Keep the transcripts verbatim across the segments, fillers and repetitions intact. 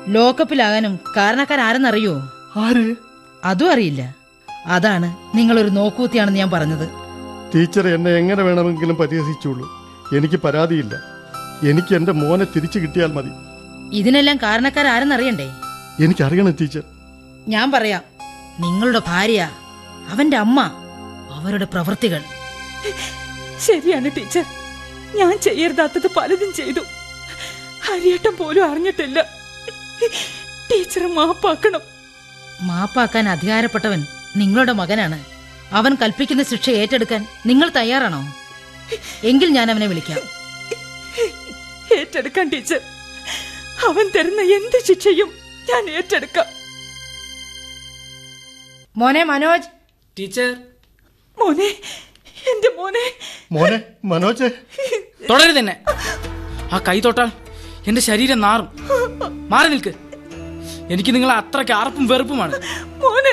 ലോക്കപ്പിലാകാനും കാരണക്കാരാരെന്നറിയോ? ആര്? അതും അറിയില്ല. അതാണ് നിങ്ങളൊരു നോക്കൂത്തിയാണെന്ന് ഞാൻ പറഞ്ഞത്. ടീച്ചർ എന്നെ എങ്ങനെ വേണമെങ്കിലും പരിഹസിച്ചോളൂ, എനിക്ക് പരാതിയില്ല. എനിക്ക് എന്റെ മോനെ തിരിച്ചു കിട്ടിയാൽ മതി. ഇതിനെല്ലാം കാരണക്കാരാരെന്നറിയണ്ടേ? എനിക്കറിയണം ടീച്ചർ. ഞാൻ പറയാം. നിങ്ങളുടെ ഭാര്യ, അവന്റെ അമ്മ, അവരുടെ പ്രവൃത്തികൾ. ശരിയാണ് ടീച്ചർ, ഞാൻ ചെയ്യരുതാത്തത് പലതും ചെയ്തു. ഹരിയേട്ടൻ പോലും അറിഞ്ഞിട്ടില്ല. ടീച്ചർ മാപ്പാക്കണം. മാപ്പാക്കാൻ അധികാരപ്പെട്ടവൻ നിങ്ങളുടെ മകനാണ്. അവൻ കൽപ്പിക്കുന്ന ശിക്ഷ ഏറ്റെടുക്കാൻ നിങ്ങൾ തയ്യാറാണോ? എങ്കിൽ ഞാൻ അവനെ വിളിക്കാം. ഏറ്റെടുക്കാൻ ടീച്ചർ. അവൻ തരുന്ന എന്ത് ശിക്ഷയും ഞാൻ ഏറ്റെടുക്കാം. മോനെ മനോജ്. ടീച്ചർ. മോനെ, എന്റെ മോനെ. മോനെ മനോജ്. തൊടരുത് തന്നെ. ആ കൈ തൊട്ടാൽ എന്റെ ശരീരം നാറും. മാറി നിൽക്ക്. എനിക്ക് നിങ്ങളെ അത്രയ്ക്ക് ആർപ്പും വെറുപ്പുമാണ്. മോനെ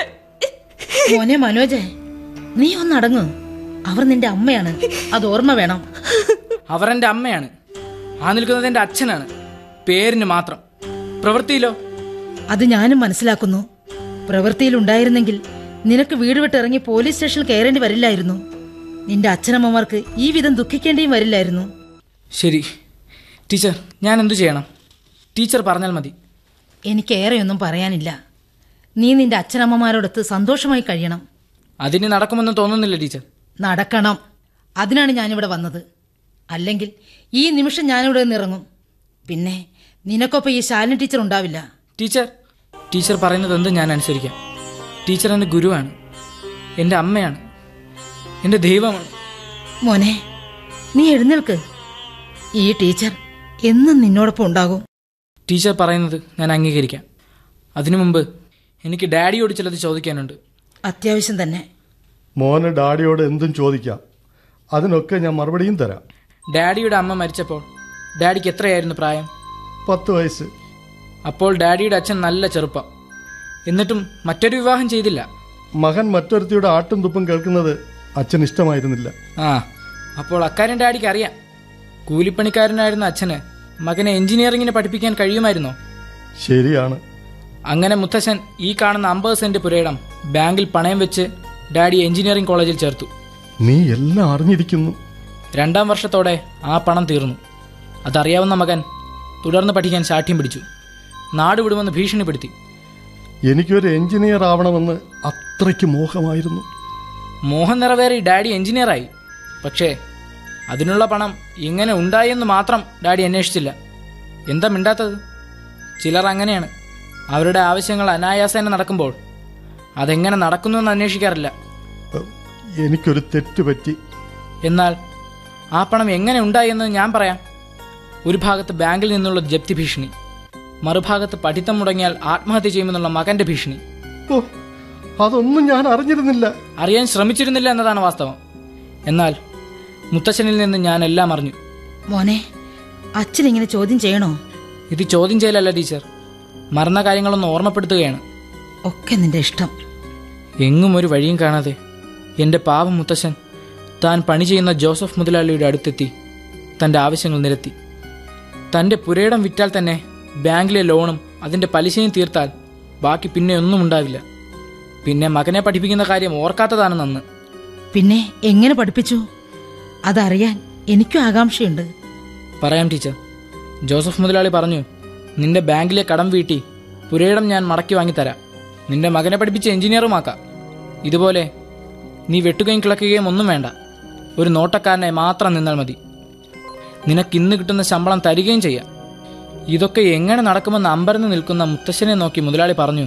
മോനെ മനോജ്, നീ ഒന്നടങ്ങ്. അവർ നിന്റെ അമ്മയാണ്, അത് ഓർമ്മ വേണം. അവർ എന്റെ അമ്മയാണ്. ആ നിൽക്കുന്നത് എന്റെ അച്ഛനാണ്, പേരിന് മാത്രം. പ്രവൃത്തിയിലോ? അത് ഞാനും മനസ്സിലാക്കുന്നു. പ്രവൃത്തിയിൽ ഉണ്ടായിരുന്നെങ്കിൽ നിനക്ക് വീട് വിട്ടിറങ്ങി പോലീസ് സ്റ്റേഷനിൽ കയറേണ്ടി വരില്ലായിരുന്നു. നിന്റെ അച്ഛനമ്മമാർക്ക് ഈ വിധം ദുഃഖിക്കേണ്ടിയും വരില്ലായിരുന്നു. ശരി ടീച്ചർ, ഞാൻ എന്തു ചെയ്യണം? ടീച്ചർ പറഞ്ഞാൽ മതി. എനിക്കേറെയൊന്നും പറയാനില്ല. നീ നിന്റെ അച്ഛനമ്മമാരോടൊത്ത് സന്തോഷമായി കഴിയണം. അതിന് നടക്കുമെന്ന് തോന്നുന്നില്ല ടീച്ചർ. നടക്കണം. അതിനാണ് ഞാനിവിടെ വന്നത്. അല്ലെങ്കിൽ ഈ നിമിഷം ഞാനിവിടെ നിന്നിറങ്ങും. പിന്നെ നിനക്കൊപ്പം ഈ ശാലിനി ടീച്ചർ ഉണ്ടാവില്ല. ടീച്ചർ ടീച്ചർ പറയുന്നത് എന്തും ഞാൻ അനുസരിക്കാം. ടീച്ചർ എൻ്റെ ഗുരുവാണ്, എൻ്റെ അമ്മയാണ്, എൻ്റെ ദൈവമാണ്. മോനെ, നീ എഴുന്നേൽക്ക്. ഈ ടീച്ചർ എന്നും നിന്നോടൊപ്പം ഉണ്ടാകും. ടീച്ചർ പറയുന്നത് ഞാൻ അംഗീകരിക്കാം. അതിനു മുമ്പ് എനിക്ക് ഡാഡിയോട് ചിലത് ചോദിക്കാനുണ്ട്. അത്യാവശ്യം തന്നെ. മോന് ഡാഡിയോട് എന്തും ചോദിക്കാം, അതിനൊക്കെ ഞാൻ മറുപടിയും തരാം. ഡാഡിയുടെ അമ്മ മരിച്ചപ്പോൾ ഡാഡിക്ക് എത്രയായിരുന്നു പ്രായം? പത്ത് വയസ്സ്. അപ്പോൾ ഡാഡിയുടെ അച്ഛൻ നല്ല ചെറുപ്പം. എന്നിട്ടും മറ്റൊരു വിവാഹം ചെയ്തില്ല. മകൻ മറ്റൊരുത്തിയുടെ ആട്ടും തുപ്പും കേൾക്കുന്നത് അച്ഛൻ ഇഷ്ടമായിരുന്നില്ല. ആ, അപ്പോൾ അക്കാര്യം ഡാഡിക്ക് അറിയാം. കൂലിപ്പണിക്കാരനായിരുന്ന അച്ഛന് മകനെ എഞ്ചിനീയറിംഗിന് പഠിപ്പിക്കാൻ കഴിയുമായിരുന്നോ? ശരിയാണ്. അങ്ങനെ മുത്തശ്ശൻ ഈ കാണുന്ന അമ്പത് സെന്റ് പുരയിടം ബാങ്കിൽ പണയം വെച്ച് ഡാഡി എഞ്ചിനീയറിംഗ് കോളേജിൽ ചേർത്തു. നീ എല്ലാം അറിഞ്ഞിരിക്കുന്നു. രണ്ടാം വർഷത്തോടെ ആ പണം തീർന്നു. അതറിയാവുന്ന മകൻ തുടർന്ന് പഠിക്കാൻ ശാഠ്യം പിടിച്ചു. നാട് വിടുമെന്ന് ഭീഷണിപ്പെടുത്തി. എനിക്കൊരു എഞ്ചിനീയർ ആവണമെന്ന് അത്രയ്ക്ക് മോഹമായിരുന്നു. മോഹം നിറവേറി ഡാഡി എഞ്ചിനീയറായി. പക്ഷേ അതിനുള്ള പണം എങ്ങനെ ഉണ്ടായെന്ന് മാത്രം ഡാഡി അന്വേഷിച്ചില്ല. എന്താ മിണ്ടാത്തത്? ചിലർ അങ്ങനെയാണ്. അവരുടെ ആവശ്യങ്ങൾ അനായാസേന നടക്കുമ്പോൾ അതെങ്ങനെ നടക്കുന്നു എന്ന് അന്വേഷിക്കാറില്ല. എനിക്കൊരു തെറ്റ് പറ്റി. എന്നാൽ ആ പണം എങ്ങനെ ഉണ്ടായെന്ന് ഞാൻ പറയാം. ഒരു ഭാഗത്ത് ബാങ്കിൽ നിന്നുള്ള ജപ്തി ഭീഷണി, മറുഭാഗത്ത് പഠിത്തം മുടങ്ങിയാൽ ആത്മഹത്യ ചെയ്യുമെന്നുള്ള മകന്റെ ഭീഷണി. ഓ, അതൊന്നും ഞാൻ അറിഞ്ഞിരുന്നില്ല. അറിയാൻ ശ്രമിച്ചിരുന്നില്ല എന്നതാണ് വാസ്തവം. എന്നാൽ മുത്തച്ഛനിൽ നിന്ന് ഞാൻ എല്ലാം അറിഞ്ഞു. മോനെ, അച്ഛൻ ഇങ്ങനെ ചോദ്യം ചെയ്യണോ? ഇത് ചോദ്യം ചെയ്യലല്ല ടീച്ചർ, മറന്ന കാര്യങ്ങളൊന്ന് ഓർമ്മപ്പെടുത്തുകയാണ്. ഒക്കെ നിന്റെ ഇഷ്ടം. എങ്ങും ഒരു വഴിയും കാണാതെ എൻ്റെ പാവം മുത്തശ്ശൻ താൻ പണി ചെയ്യുന്ന ജോസഫ് മുതലാളിയുടെ അടുത്തെത്തി തൻ്റെ ആവശ്യങ്ങൾ നിരത്തി. തൻ്റെ പുരയിടം വിറ്റാൽ തന്നെ ബാങ്കിലെ ലോണും അതിൻ്റെ പലിശയും തീർത്താൽ ബാക്കി പിന്നെ ഒന്നും ഉണ്ടാവില്ല. പിന്നെ മകനെ പഠിപ്പിക്കുന്ന കാര്യം ഓർക്കാത്തതാണ് നന്ന്. പിന്നെ എങ്ങനെ പഠിപ്പിച്ചു? അതറിയാൻ എനിക്കും ആകാംക്ഷയുണ്ട്. പറയാം ടീച്ചർ. ജോസഫ് മുതലാളി പറഞ്ഞു, നിന്റെ ബാങ്കിലെ കടം വീട്ടി പുരയിടം ഞാൻ മടക്കി വാങ്ങിത്തരാം. നിന്റെ മകനെ പഠിപ്പിച്ച് എഞ്ചിനീയറുമാക്കാം. ഇതുപോലെ നീ വെട്ടുകയും കിളക്കുകയും ഒന്നും വേണ്ട. ഒരു നോട്ടക്കാരനെ മാത്രം നിന്നാൽ മതി. നിനക്കിന്ന് കിട്ടുന്ന ശമ്പളം തരികയും ചെയ്യാം. ഇതൊക്കെ എങ്ങനെ നടക്കുമെന്ന് അമ്പരന്ന് നിൽക്കുന്ന മുത്തശ്ശനെ നോക്കി മുതലാളി പറഞ്ഞു,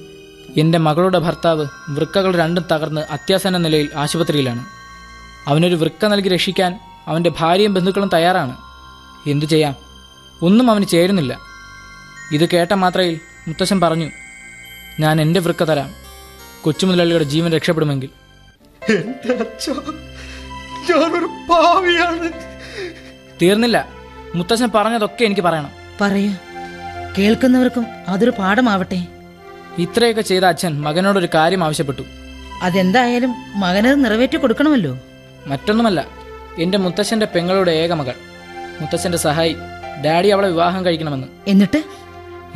എൻ്റെ മകളുടെ ഭർത്താവ് വൃക്കകൾ രണ്ടും തകർന്ന് അത്യാസന്ന നിലയിൽ ആശുപത്രിയിലാണ്. അവനൊരു വൃക്ക നൽകി രക്ഷിക്കാൻ അവൻ്റെ ഭാര്യയും ബന്ധുക്കളും തയ്യാറാണ്. എന്തു ചെയ്യാം, ഒന്നും അവന് ചേരുന്നില്ല. ഇത് കേട്ട മാത്രയിൽ മുത്തശ്ശൻ പറഞ്ഞു, ഞാൻ എൻ്റെ വൃക്ക തരാം, കൊച്ചുമുതലാളിയുടെ ജീവൻ രക്ഷപ്പെടുമെങ്കിൽ. തീർന്നില്ല. മുത്തശ്ശൻ പറഞ്ഞതൊക്കെ എനിക്ക് പറയണം. പറയൂ, കേൾക്കുന്നവർക്കും അതൊരു പാഠമാവട്ടെ. ഇത്രയൊക്കെ ചെയ്ത അച്ഛൻ മകനോടൊരു കാര്യം ആവശ്യപ്പെട്ടു. അതെന്തായാലും മകനത് നിറവേറ്റി കൊടുക്കണമല്ലോ. മറ്റൊന്നുമല്ല, എൻ്റെ മുത്തശ്ശന്റെ പെങ്ങളുടെ ഏക മകൾ, മുത്തശ്ശന്റെ സഹായി. ഡാഡി അവളെ വിവാഹം കഴിക്കണമെന്ന്. എന്നിട്ട്